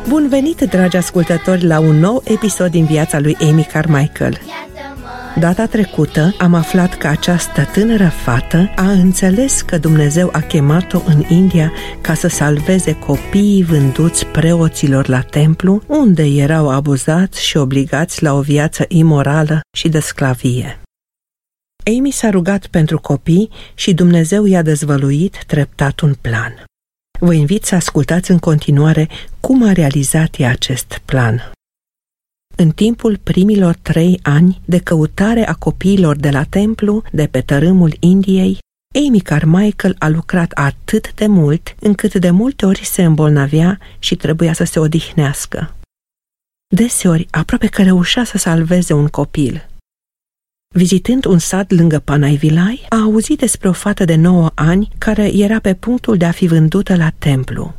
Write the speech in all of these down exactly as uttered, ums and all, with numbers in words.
Bun venit, dragi ascultători, la un nou episod din viața lui Amy Carmichael. Data trecută am aflat că această tânără fată a înțeles că Dumnezeu a chemat-o în India ca să salveze copiii vânduți preoților la templu, unde erau abuzați și obligați la o viață imorală și de sclavie. Amy s-a rugat pentru copii și Dumnezeu i-a dezvăluit treptat un plan. Vă invit să ascultați în continuare cum a realizat ea acest plan. În timpul primilor trei ani de căutare a copiilor de la templu de pe tărâmul Indiei, Amy Carmichael a lucrat atât de mult încât de multe ori se îmbolnăvea și trebuia să se odihnească. Deseori, aproape că reușea să salveze un copil. Vizitând un sat lângă Panaivilai, a auzit despre o fată de nouă ani care era pe punctul de a fi vândută la templu.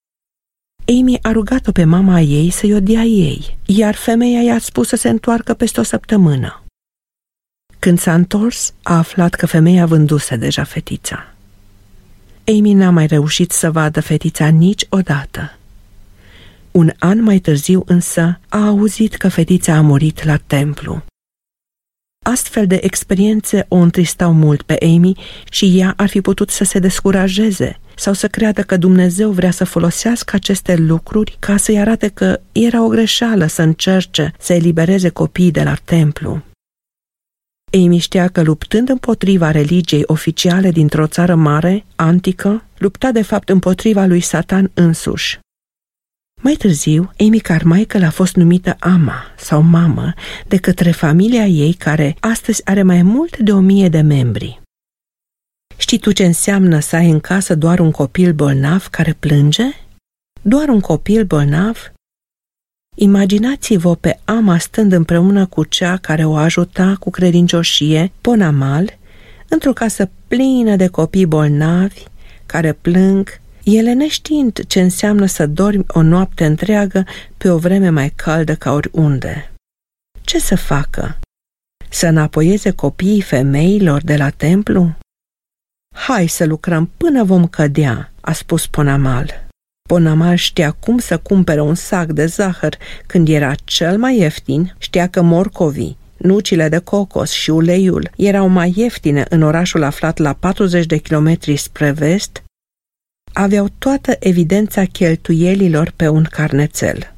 Amy a rugat-o pe mama ei să-i o dea ei, iar femeia i-a spus să se întoarcă peste o săptămână. Când s-a întors, a aflat că femeia vânduse deja fetița. Amy n-a mai reușit să vadă fetița niciodată. Un an mai târziu însă a auzit că fetița a murit la templu. Astfel de experiențe o întristau mult pe Amy și ea ar fi putut să se descurajeze sau să creadă că Dumnezeu vrea să folosească aceste lucruri ca să-i arate că era o greșeală să încerce să elibereze copiii de la templu. Amy știa că luptând împotriva religiei oficiale dintr-o țară mare, antică, lupta de fapt împotriva lui Satan însuși. Mai târziu, Amy Carmichael a fost numită ama sau mamă de către familia ei, care astăzi are mai mult de o mie de membri. Știi tu ce înseamnă să ai în casă doar un copil bolnav care plânge? Doar un copil bolnav? Imaginați-vă pe ama stând împreună cu cea care o ajuta cu credincioșie, Ponamal, într-o casă plină de copii bolnavi care plâng, ele neștiind ce înseamnă să dormi o noapte întreagă pe o vreme mai caldă ca oriunde. Ce să facă? Să înapoieze copiii femeilor de la templu? Hai să lucrăm până vom cădea, a spus Ponamal. Ponamal știa cum să cumpere un sac de zahăr când era cel mai ieftin, știa că morcovii, nucile de cocos și uleiul erau mai ieftine în orașul aflat la patruzeci de kilometri spre vest, aveau toată evidența cheltuielilor pe un carnețel.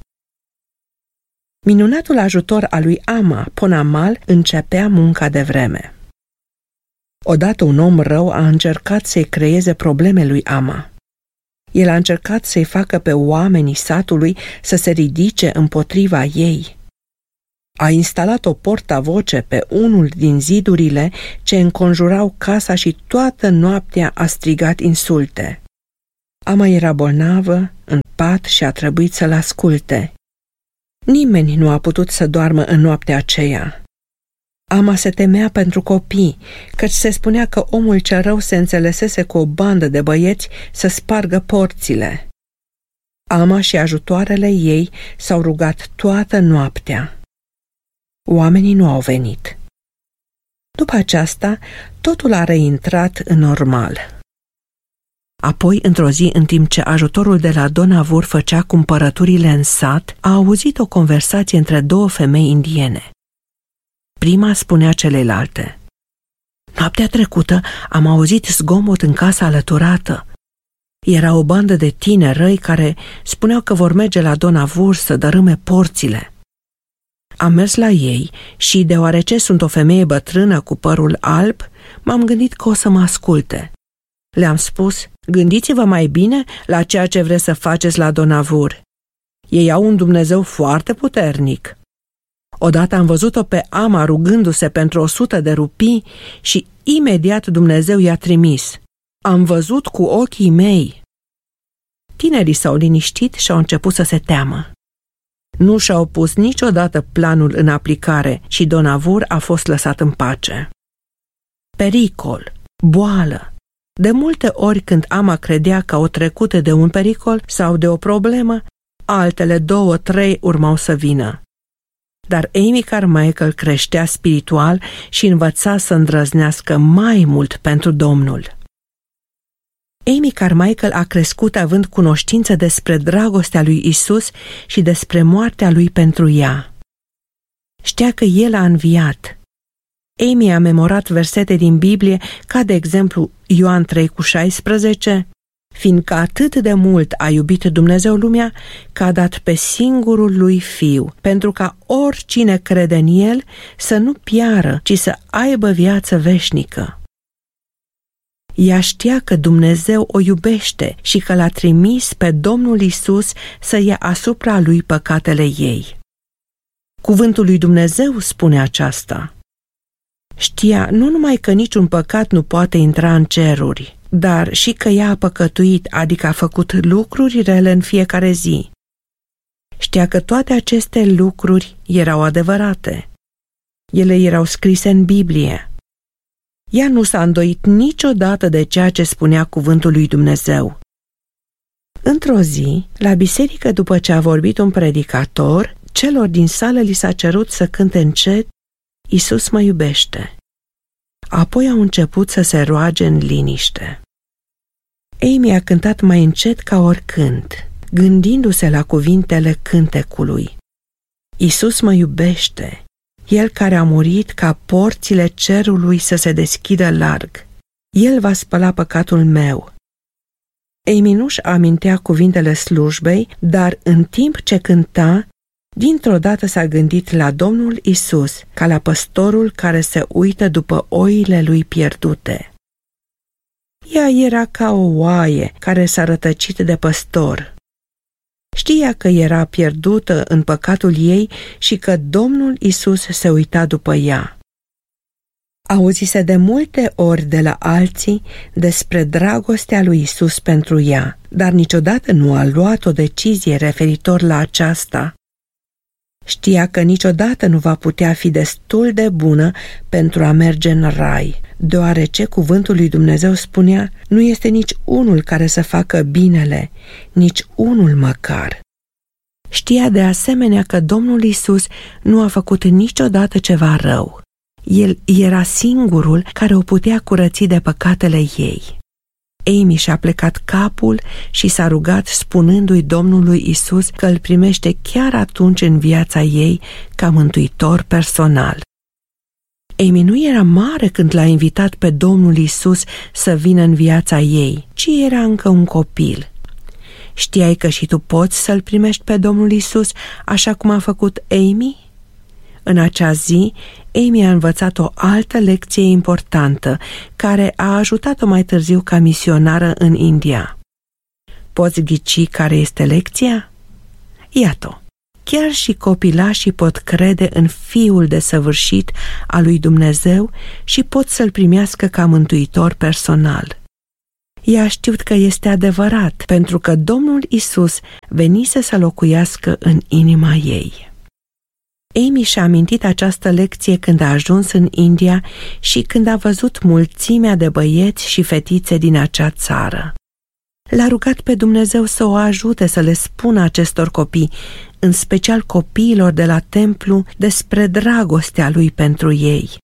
Minunatul ajutor al lui ama, Ponamal, începea munca de vreme. Odată un om rău a încercat să-i creeze probleme lui ama. El a încercat să-i facă pe oamenii satului să se ridice împotriva ei. A instalat o portavoce pe unul din zidurile ce înconjurau casa și toată noaptea a strigat insulte. Ama era bolnavă, în pat și a trebuit să-l asculte. Nimeni nu a putut să doarmă în noaptea aceea. Ama se temea pentru copii, căci se spunea că omul cel rău se înțelesese cu o bandă de băieți să spargă porțile. Ama și ajutoarele ei s-au rugat toată noaptea. Oamenii nu au venit. După aceasta, totul a reintrat în normal. Apoi, într-o zi, în timp ce ajutorul de la Donavur făcea cumpărăturile în sat, a auzit o conversație între două femei indiene. Prima spunea celelalte: noaptea trecută am auzit zgomot în casa alăturată. Era o bandă de tineri răi care spuneau că vor merge la Donavur să dărâme porțile. Am mers la ei și, deoarece sunt o femeie bătrână cu părul alb, m-am gândit că o să mă asculte. Le-am spus: gândiți-vă mai bine la ceea ce vreți să faceți la Donavur. Ei au un Dumnezeu foarte puternic. Odată am văzut-o pe ama rugându-se pentru o sută de rupii și imediat Dumnezeu i-a trimis. Am văzut cu ochii mei. Tinerii s-au liniștit și au început să se teamă. Nu și-au pus niciodată planul în aplicare și Donavur a fost lăsat în pace. Pericol, boală. De multe ori când ama credea că au trecut de un pericol sau de o problemă, altele două, trei urmau să vină. Dar Amy Carmichael creștea spiritual și învăța să îndrăznească mai mult pentru Domnul. Amy Carmichael a crescut având cunoștință despre dragostea lui Isus și despre moartea lui pentru ea. Știa că El a înviat. Amy a memorat versete din Biblie, ca de exemplu Ioan trei cu șaisprezece, fiindcă atât de mult a iubit Dumnezeu lumea, că a dat pe singurul lui Fiu, pentru ca oricine crede în El să nu piară, ci să aibă viață veșnică. Ea știa că Dumnezeu o iubește și că l-a trimis pe Domnul Isus să ia asupra lui păcatele ei. Cuvântul lui Dumnezeu spune aceasta. Știa nu numai că niciun păcat nu poate intra în ceruri, dar și că ea a păcătuit, adică a făcut lucruri rele în fiecare zi. Știa că toate aceste lucruri erau adevărate. Ele erau scrise în Biblie. Ea nu s-a îndoit niciodată de ceea ce spunea cuvântul lui Dumnezeu. Într-o zi, la biserică, după ce a vorbit un predicator, celor din sală li s-a cerut să cânte încet, Isus mă iubește. Apoi au început să se roage în liniște. Amy a cântat mai încet ca oricând, gândindu-se la cuvintele cântecului. Isus mă iubește, El care a murit ca porțile cerului să se deschidă larg. El va spăla păcatul meu. Amy nu-și amintea cuvintele slujbei, dar în timp ce cânta, dintr-o dată s-a gândit la Domnul Isus, ca la păstorul care se uită după oile lui pierdute. Ea era ca o oaie care s-a rătăcit de păstor. Știa că era pierdută în păcatul ei și că Domnul Isus se uita după ea. Auzise de multe ori de la alții despre dragostea lui Isus pentru ea, dar niciodată nu a luat o decizie referitor la aceasta. Știa că niciodată nu va putea fi destul de bună pentru a merge în rai, deoarece cuvântul lui Dumnezeu spunea, nu este nici unul care să facă binele, nici unul măcar. Știa de asemenea că Domnul Isus nu a făcut niciodată ceva rău. El era singurul care o putea curăți de păcatele ei. Amy și-a plecat capul și s-a rugat spunându-i Domnului Isus că îl primește chiar atunci în viața ei ca mântuitor personal. Amy nu era mare când l-a invitat pe Domnul Isus să vină în viața ei, ci era încă un copil. Știai că și tu poți să-l primești pe Domnul Isus așa cum a făcut Amy? În acea zi, Amy a învățat o altă lecție importantă, care a ajutat-o mai târziu ca misionară în India. Poți ghici care este lecția? Iată-o! Chiar și copilașii pot crede în Fiul desăvârșit al lui Dumnezeu și pot să-L primească ca mântuitor personal. Ea a știut că este adevărat, pentru că Domnul Isus venise să locuiască în inima ei. Amy și-a amintit această lecție când a ajuns în India și când a văzut mulțimea de băieți și fetițe din acea țară. L-a rugat pe Dumnezeu să o ajute să le spună acestor copii, în special copiilor de la templu, despre dragostea lui pentru ei.